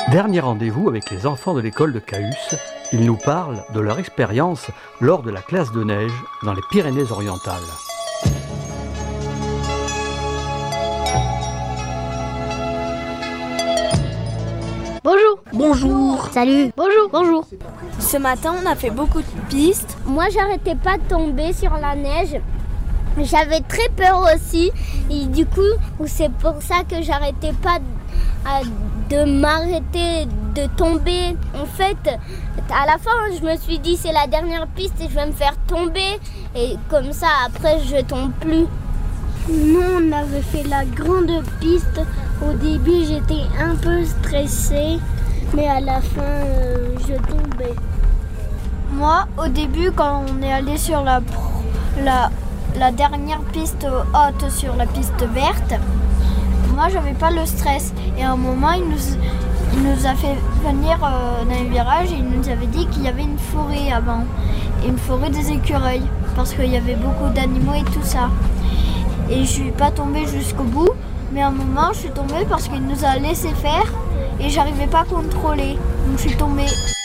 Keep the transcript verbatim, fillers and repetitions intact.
Dernier rendez-vous avec les enfants de l'école de Cahus. Ils nous parlent de leur expérience lors de la classe de neige dans les Pyrénées-Orientales. Bonjour. Bonjour. Salut. Bonjour. Bonjour. Ce matin, on a fait beaucoup de pistes. Moi, j'arrêtais pas de tomber sur la neige. J'avais très peur aussi. Et du coup, c'est pour ça que j'arrêtais pas de, de m'arrêter de tomber. En fait, à la fin, je me suis dit c'est la dernière piste et je vais me faire tomber. Et comme ça, après, je tombe plus. Nous, on avait fait la grande piste. Au début, j'étais un peu stressée, mais à la fin, euh, je tombais. Moi, au début, quand on est allé sur la, la, la dernière piste haute sur la piste verte, moi, j'avais pas le stress. Et à un moment, il nous, il nous a fait venir euh, dans les virages et il nous avait dit qu'il y avait une forêt avant. Et une forêt des écureuils, parce qu'il y avait beaucoup d'animaux et tout ça. Et je suis pas tombée jusqu'au bout, mais à un moment je suis tombée parce qu'il nous a laissé faire et j'arrivais pas à contrôler, donc je suis tombée.